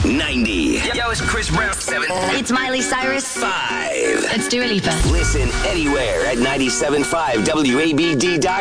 90. Yo, it's Chris Brown. 7. It's Miley Cyrus. 5. It's Dua Lipa. Listen anywhere at 97.5 WABD.com.